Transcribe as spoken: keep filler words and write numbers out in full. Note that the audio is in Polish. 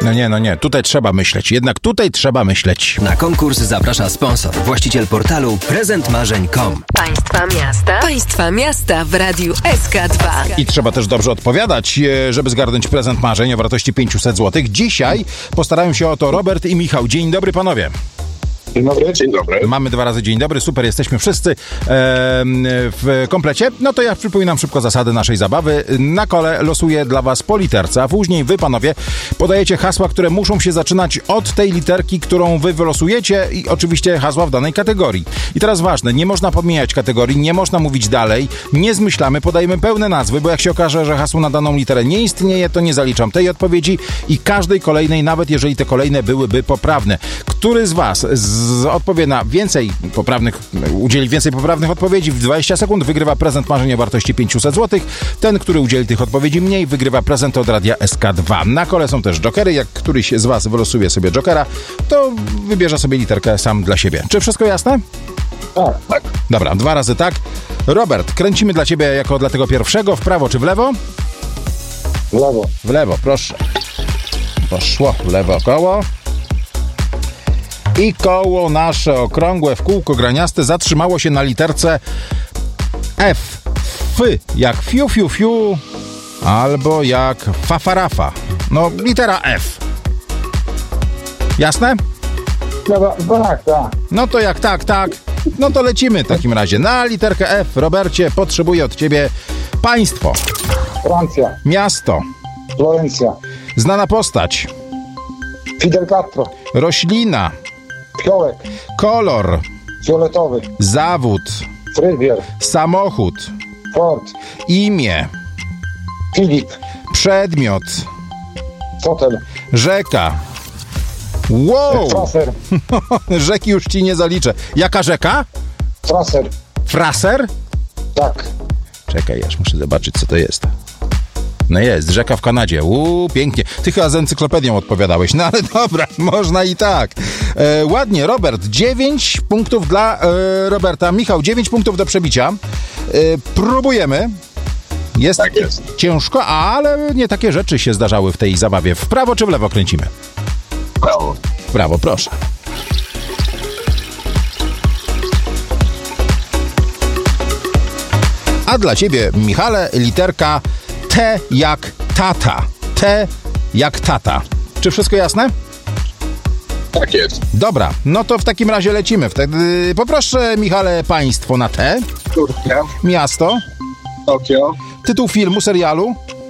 No nie, no nie, tutaj trzeba myśleć, jednak tutaj trzeba myśleć. Na konkurs zaprasza sponsor, właściciel portalu prezent marzeń kropka com. Państwa miasta. Państwa miasta w Radiu S K dwa. I trzeba też dobrze odpowiadać, żeby zgarnąć prezent marzeń o wartości pięćset złotych. Dzisiaj postarają się o to Robert i Michał. Dzień dobry, panowie. Dzień dobry, dzień dobry. Mamy dwa razy dzień dobry, super, jesteśmy wszyscy e, w komplecie. No to ja przypominam szybko zasady naszej zabawy. Na kole losuję dla was po literce, a później wy, panowie, podajecie hasła, które muszą się zaczynać od tej literki, którą wy wylosujecie i oczywiście hasła w danej kategorii. I teraz ważne, nie można pomijać kategorii, nie można mówić dalej, nie zmyślamy, podajemy pełne nazwy, bo jak się okaże, że hasło na daną literę nie istnieje, to nie zaliczam tej odpowiedzi i każdej kolejnej, nawet jeżeli te kolejne byłyby poprawne. Który z was z Z odpowie na więcej poprawnych, udzieli więcej poprawnych odpowiedzi w dwadzieścia sekund, wygrywa prezent marzenia o wartości pięćset złotych. Ten, który udzieli tych odpowiedzi mniej, wygrywa prezent od Radia S K dwa. Na kole są też jokery. Jak któryś z was wylosuje sobie jokera, to wybierze sobie literkę sam dla siebie. Czy wszystko jasne? Tak, tak. Dobra, dwa razy tak. Robert, kręcimy dla ciebie jako dla tego pierwszego. W prawo czy w lewo? W lewo. W lewo, proszę. Poszło w lewo koło. I koło nasze okrągłe w kółko graniaste zatrzymało się na literce F. F jak fiu, fiu, fiu, albo jak fafarafa. No, litera F. Jasne? Tak, tak. No to jak tak, tak, no to lecimy w takim razie. Na literkę F, Robercie, potrzebuję od ciebie państwo. Francja. Miasto. Florencja. Znana postać. Fidel Castro. Roślina. Fiołek. Kolor. Fioletowy. Zawód. Fryzjer. Samochód. Ford. Imię. Filip. Przedmiot. Fotel. Rzeka. Wow! Fraser. Rzeki już ci nie zaliczę. Jaka rzeka? Fraser. Fraser? Tak. Czekaj, aż muszę zobaczyć, co to jest. No jest, rzeka w Kanadzie. Uuu, pięknie. Ty chyba z encyklopedią odpowiadałeś. No ale dobra, można i tak. E, ładnie, Robert. dziewięć punktów dla e, Roberta. Michał, dziewięć punktów do przebicia. E, próbujemy. Jest, Tak jest. Ciężko, ale nie takie rzeczy się zdarzały w tej zabawie. W prawo czy w lewo kręcimy? Brawo. W prawo, proszę. A dla ciebie, Michale, literka T jak tata. T jak tata. Czy wszystko jasne? Tak jest. Dobra, no to w takim razie lecimy. Wtedy poproszę, Michale, państwo na T. Turcja. Miasto. Tokio. Tytuł filmu, serialu.